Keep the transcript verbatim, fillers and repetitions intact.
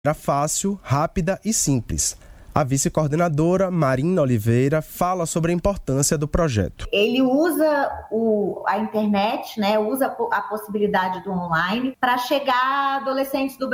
Era fácil, rápida e simples. A vice-coordenadora Marina Oliveira fala sobre a importância do projeto. Ele usa o, a internet, né, usa a possibilidade do online para chegar a adolescentes do